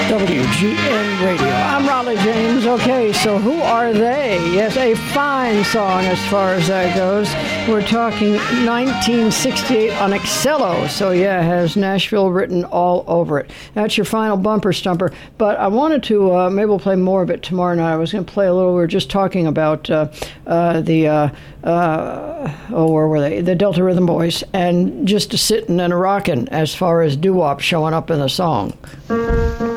WGN Radio. I'm Raleigh James. Okay, so who are they? Yes, a fine song as far as that goes. We're talking 1968 on Excello. So yeah, it has Nashville written all over it. That's your final bumper stumper. But I wanted to, maybe we'll play more of it tomorrow night. I was going to play a little, we were just talking about where were they? The Delta Rhythm Boys. And just a sitting and a rocking as far as doo-wop showing up in the song.